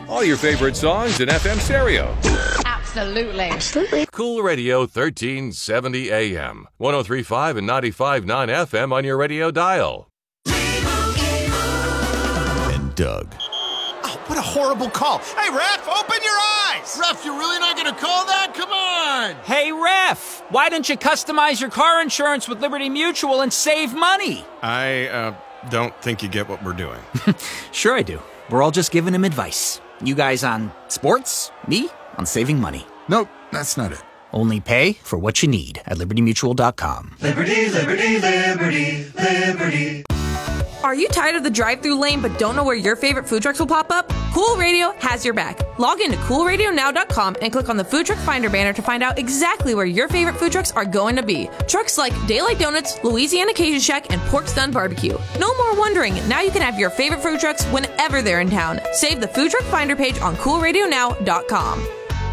All your favorite songs in FM stereo. Absolutely. Cool Radio 1370 AM. 103.5 and 95.9 FM on your radio dial. And Doug. Oh, what a horrible call. Hey, ref, open your eyes. Ref, you're really not going to call that? Come on. Hey, ref, why don't you customize your car insurance with Liberty Mutual and save money? I don't think you get what we're doing. Sure I do. We're all just giving him advice. You guys on sports, me on saving money. Nope, that's not it. Only pay for what you need at libertymutual.com. Liberty, liberty, liberty, liberty. Are you tired of the drive-thru lane but don't know where your favorite food trucks will pop up? Cool Radio has your back. Log into coolradionow.com and click on the Food Truck Finder banner to find out exactly where your favorite food trucks are going to be. Trucks like Daylight Donuts, Louisiana Cajun Shack, and Pork Stun Barbecue. No more wondering. Now you can have your favorite food trucks whenever they're in town. Save the Food Truck Finder page on coolradionow.com.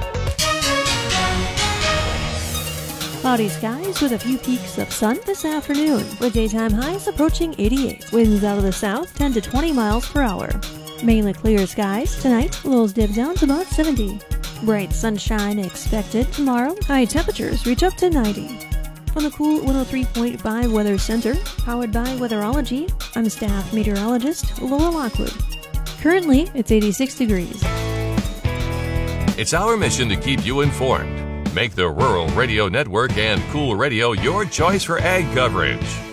Cloudy skies with a few peaks of sun this afternoon, with daytime highs approaching 88. Winds out of the south 10 to 20 miles per hour. Mainly clear skies tonight, lows dip down to about 70. Bright sunshine expected tomorrow. High temperatures reach up to 90. From the Cool 103.5 Weather Center, powered by Weatherology, I'm staff meteorologist Laura Lockwood. Currently, it's 86 degrees. It's our mission to keep you informed. Make the Rural Radio Network and Cool Radio your choice for ag coverage.